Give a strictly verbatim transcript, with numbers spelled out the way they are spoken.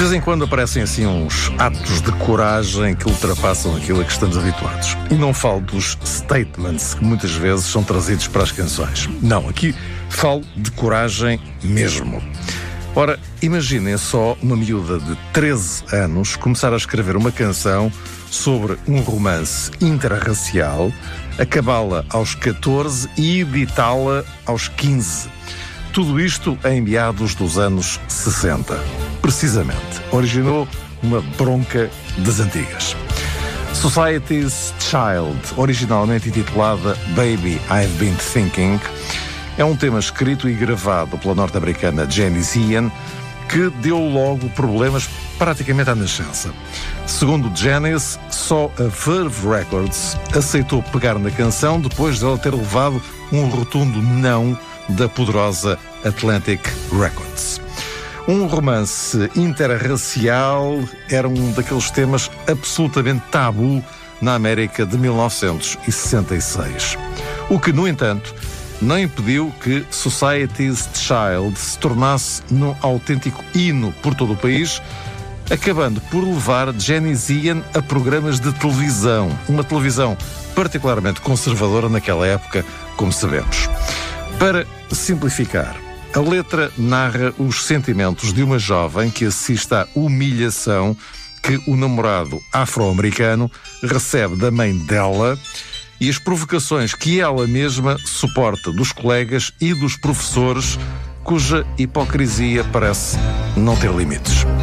vez em quando aparecem assim uns atos de coragem que ultrapassam aquilo a que estamos habituados. E não falo dos statements que muitas vezes são trazidos para as canções. Não, aqui falo de coragem mesmo. Ora, imaginem só uma miúda de treze anos começar a escrever uma canção sobre um romance interracial, acabá-la aos catorze e editá-la aos quinze. Tudo isto em meados dos anos sessenta. Precisamente, originou uma bronca das antigas. Society's Child, originalmente intitulada Baby I've Been Thinking, é um tema escrito e gravado pela norte-americana Janis Ian, que deu logo problemas praticamente à nascença. Segundo Janis, só a Verve Records aceitou pegar na canção depois dela ter levado um rotundo não da poderosa Atlantic Records. Um romance interracial era um daqueles temas absolutamente tabu na América de mil novecentos e sessenta e seis. O que, no entanto, não impediu que Society's Child se tornasse num autêntico hino por todo o país, acabando por levar Janis Ian a programas de televisão, uma televisão particularmente conservadora naquela época, como sabemos. Para simplificar, a letra narra os sentimentos de uma jovem que assiste à humilhação que o namorado afro-americano recebe da mãe dela e as provocações que ela mesma suporta dos colegas e dos professores, cuja hipocrisia parece não ter limites.